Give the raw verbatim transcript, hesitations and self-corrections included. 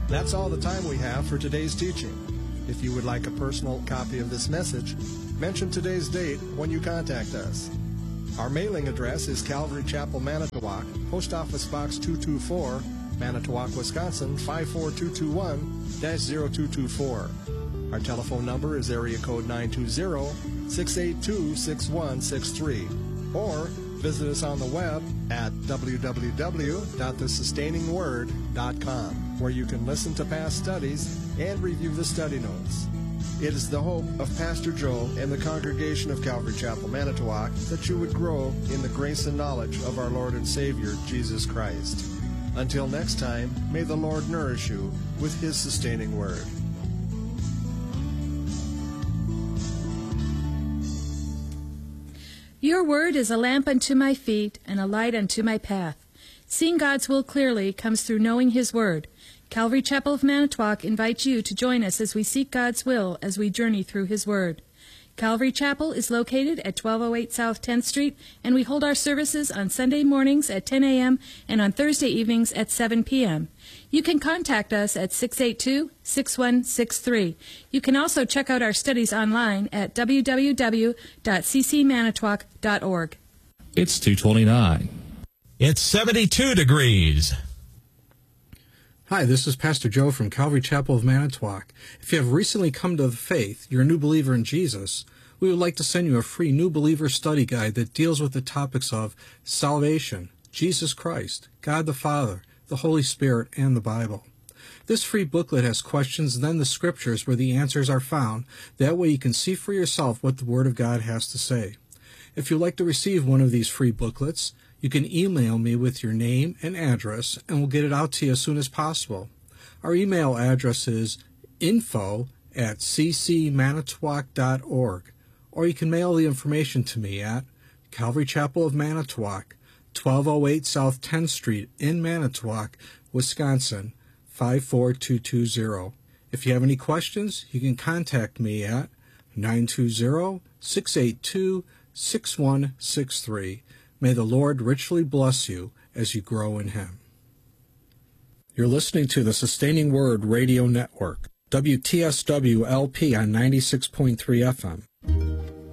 That's all the time we have for today's teaching. If you would like a personal copy of this message, mention today's date when you contact us. Our mailing address is Calvary Chapel, Manitowoc, Post Office Box two two four, Manitowoc, Wisconsin five four two two one dash zero two two four. Our telephone number is area code nine two zero, six eight two, six one six three. Or visit us on the web at w w w dot the sustaining word dot com, where you can listen to past studies and review the study notes. It is the hope of Pastor Joe and the congregation of Calvary Chapel, Manitowoc, that you would grow in the grace and knowledge of our Lord and Savior, Jesus Christ. Until next time, may the Lord nourish you with His sustaining word. Your word is a lamp unto my feet and a light unto my path. Seeing God's will clearly comes through knowing His word. Calvary Chapel of Manitowoc invites you to join us as we seek God's will as we journey through His word. Calvary Chapel is located at twelve oh eight South tenth Street, and we hold our services on Sunday mornings at ten a.m. and on Thursday evenings at seven p.m. You can contact us at six eight two, six one six three. You can also check out our studies online at w w w dot c c manitowoc dot org. It's two twenty-nine. It's seventy-two degrees. Hi, this is Pastor Joe from Calvary Chapel of Manitowoc. If you have recently come to the faith, you're a new believer in Jesus, we would like to send you a free New Believer Study Guide that deals with the topics of salvation, Jesus Christ, God the Father, the Holy Spirit, and the Bible. This free booklet has questions and then the scriptures where the answers are found. That way you can see for yourself what the Word of God has to say. If you'd like to receive one of these free booklets, you can email me with your name and address, and we'll get it out to you as soon as possible. Our email address is info at c c manitowoc dot org, or you can mail the information to me at Calvary Chapel of Manitowoc, twelve oh eight South tenth Street in Manitowoc, Wisconsin, five four two two zero. If you have any questions, you can contact me at nine two zero, six eight two, six one six three. May the Lord richly bless you as you grow in Him. You're listening to the Sustaining Word Radio Network, W T S W L P on ninety-six point three F M.